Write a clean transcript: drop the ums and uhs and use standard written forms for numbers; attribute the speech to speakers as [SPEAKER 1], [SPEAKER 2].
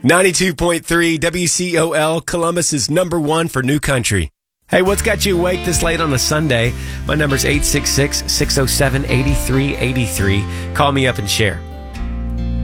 [SPEAKER 1] 92.3 WCOL, Columbus is number one for new country. Hey, what's got you awake this late on a Sunday? My number's 866-607-8383. Call me up and share.